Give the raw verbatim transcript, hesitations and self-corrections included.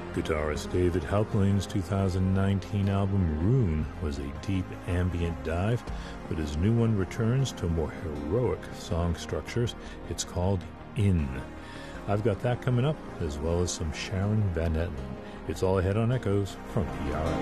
Guitarist David Halpling's two thousand nineteen album Rune was a deep ambient dive, but his new one returns to more heroic song structures. It's called In. I've got that coming up, as well as some Sharon Van Etten. It's all ahead on Echoes from P R X.